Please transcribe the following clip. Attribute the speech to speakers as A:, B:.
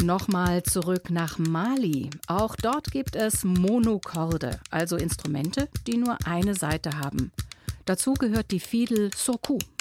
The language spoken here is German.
A: Nochmal zurück nach Mali. Auch dort gibt es Monokorde, also Instrumente, die nur eine Saite haben. Dazu gehört die Fiedel Soku.